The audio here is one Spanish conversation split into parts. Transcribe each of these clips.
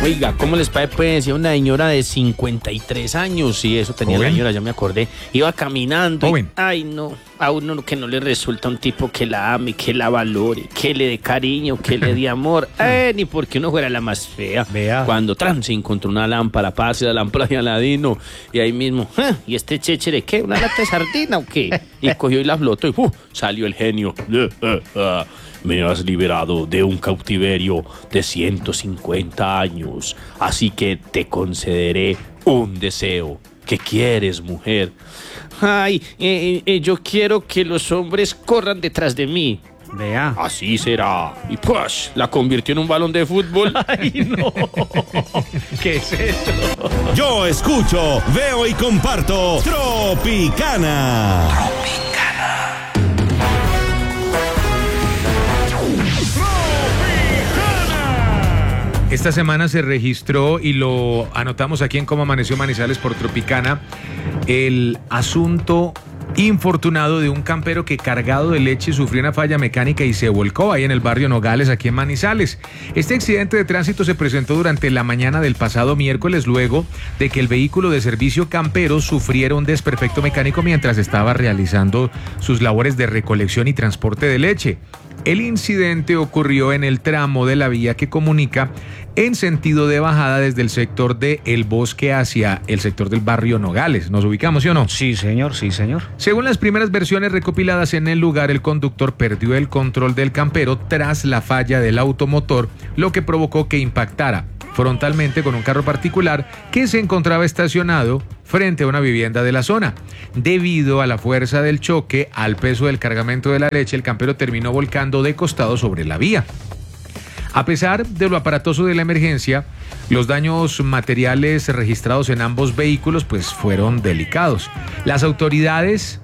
Oiga, ¿cómo les parece? Pues una señora de 53 años, sí, eso tenía la señora, ya me acordé. Iba caminando y, ay no, a uno que no le resulta un tipo que la ame, que la valore, que le dé cariño, que le dé amor, ni porque uno fuera la más fea. Vea. Cuando se encontró una lámpara, pase la lámpara de Aladino, y ahí mismo, ¿y este chéchere qué? ¿Una lata de sardina o qué? Y cogió y la flotó y salió el genio. Me has liberado de un cautiverio de 150 años, así que te concederé un deseo. ¿Qué quieres, mujer? Ay, yo quiero que los hombres corran detrás de mí. Vea. Así será. Y pues, la convirtió en un balón de fútbol. Ay, no. ¿Qué es eso? Yo escucho, veo y comparto Tropicana. Esta semana se registró y lo anotamos aquí en Cómo Amaneció Manizales por Tropicana, el asunto infortunado de un campero que cargado de leche sufrió una falla mecánica y se volcó ahí en el barrio Nogales, aquí en Manizales. Este accidente de tránsito se presentó durante la mañana del pasado miércoles, luego de que el vehículo de servicio campero sufriera un desperfecto mecánico mientras estaba realizando sus labores de recolección y transporte de leche. El incidente ocurrió en el tramo de la vía que comunica en sentido de bajada desde el sector de El Bosque hacia el sector del barrio Nogales. ¿Nos ubicamos, sí o no? Sí, señor, sí, señor. Según las primeras versiones recopiladas en el lugar, el conductor perdió el control del campero tras la falla del automotor, lo que provocó que impactara frontalmente con un carro particular que se encontraba estacionado frente a una vivienda de la zona. Debido a la fuerza del choque, al peso del cargamento de la leche, el campero terminó volcando de costado sobre la vía. A pesar de lo aparatoso de la emergencia, los daños materiales registrados en ambos vehículos pues fueron delicados. Las autoridades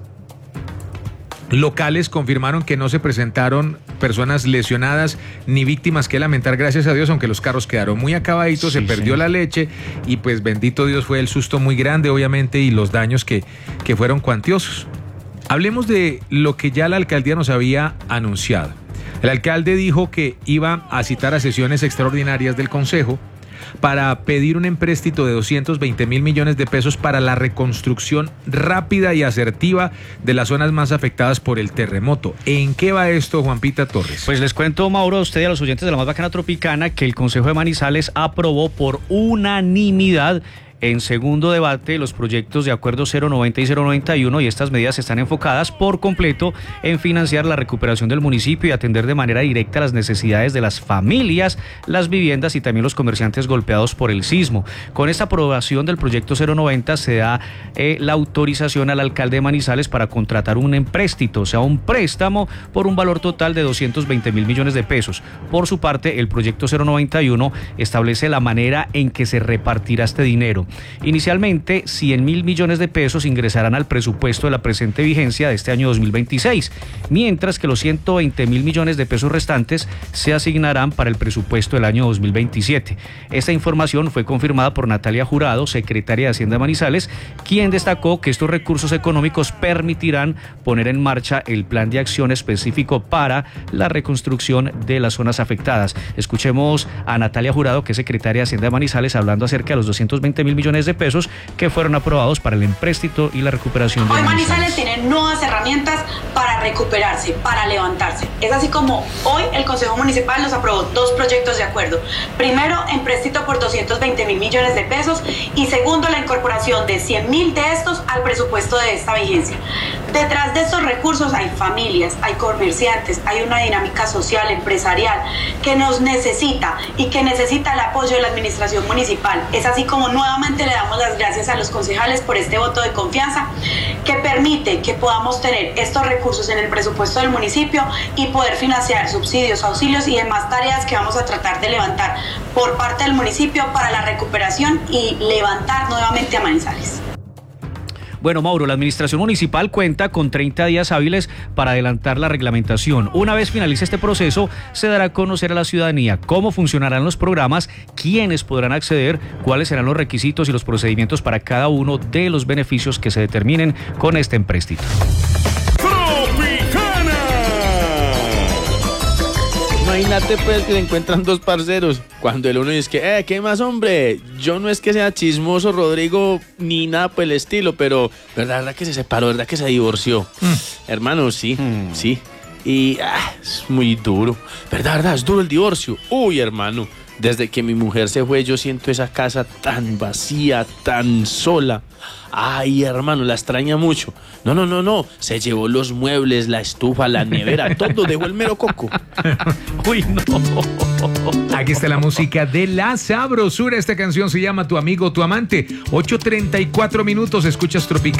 locales confirmaron que no se presentaron personas lesionadas ni víctimas que lamentar, gracias a Dios, aunque los carros quedaron muy acabaditos, sí, se perdió la leche y pues bendito Dios fue el susto muy grande obviamente y los daños que fueron cuantiosos. Hablemos de lo que ya la alcaldía nos había anunciado. El alcalde dijo que iba a citar a sesiones extraordinarias del consejo para pedir un empréstito de 220 millones de pesos para la reconstrucción rápida y asertiva de las zonas más afectadas por el terremoto. ¿En qué va esto, Juanpita Torres? Pues les cuento, Mauro, a usted y a los oyentes de la más bacana Tropicana, que el Consejo de Manizales aprobó por unanimidad en segundo debate los proyectos de acuerdo 090 y 091 y estas medidas están enfocadas por completo en financiar la recuperación del municipio y atender de manera directa las necesidades de las familias, las viviendas y también los comerciantes golpeados por el sismo. Con esta aprobación del proyecto 090 se da la autorización al alcalde de Manizales para contratar un empréstito, o sea, un préstamo por un valor total de 220 millones de pesos. Por su parte, el proyecto 091 establece la manera en que se repartirá este dinero. Inicialmente, 100 millones de pesos ingresarán al presupuesto de la presente vigencia de este año 2026, mientras que los 120 millones de pesos restantes se asignarán para el presupuesto del año 2027. Esta información fue confirmada por Natalia Jurado, secretaria de Hacienda de Manizales, quien destacó que estos recursos económicos permitirán poner en marcha el plan de acción específico para la reconstrucción de las zonas afectadas. Escuchemos a Natalia Jurado, que es secretaria de Hacienda de Manizales, hablando acerca de los 220 millones de pesos que fueron aprobados para el empréstito y la recuperación de Hoy Manizales tiene nuevas herramientas para recuperarse, para levantarse. Es así como hoy el Consejo Municipal nos aprobó dos proyectos de acuerdo. Primero, empréstito por 220 millones de pesos y segundo, la incorporación de 100 de estos al presupuesto de esta vigencia. Detrás de estos recursos hay familias, hay comerciantes, hay una dinámica social, empresarial que nos necesita y que necesita el apoyo de la administración municipal. Es así como nuevamente le damos las gracias a los concejales por este voto de confianza que permite que podamos tener estos recursos en el presupuesto del municipio y poder financiar subsidios, auxilios y demás tareas que vamos a tratar de levantar por parte del municipio para la recuperación y levantar nuevamente a Manizales. Bueno, Mauro, la administración municipal cuenta con 30 días hábiles para adelantar la reglamentación. Una vez finalice este proceso, se dará a conocer a la ciudadanía cómo funcionarán los programas, quiénes podrán acceder, cuáles serán los requisitos y los procedimientos para cada uno de los beneficios que se determinen con este empréstito. No hay Imagínate pues que se encuentran dos parceros. Cuando el uno dice que, ¿qué más, hombre? Yo no es que sea chismoso, Rodrigo, ni nada por el estilo, pero verdad que se separó, verdad que se divorció. Hermano, sí. Y es muy duro. ¿Verdad? Es duro el divorcio. Uy, hermano, desde que mi mujer se fue, yo siento esa casa tan vacía, tan sola. Ay, hermano, la extraña mucho. No. Se llevó los muebles, la estufa, la nevera, todo, dejó el mero coco. Uy, no. Aquí está la música de La Sabrosura. Esta canción se llama Tu Amigo, Tu Amante. 8:34 minutos, escuchas Tropical.